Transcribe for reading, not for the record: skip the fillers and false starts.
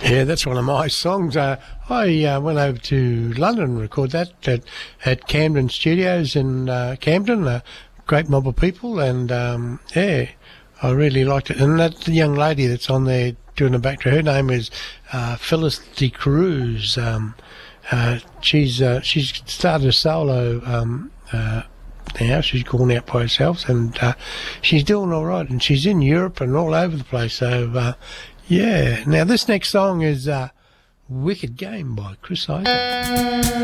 Yeah, that's one of my songs. I went over to London and recorded that at Camden Studios in Camden, a great mob of people, and yeah, I really liked it. And that young lady that's on there doing the back, her name is Phyllis de Cruz. She's started a solo now. She's gone out by herself, and she's doing all right, and she's in Europe and all over the place. So yeah. Now this next song is Wicked Game by Chris Isaak.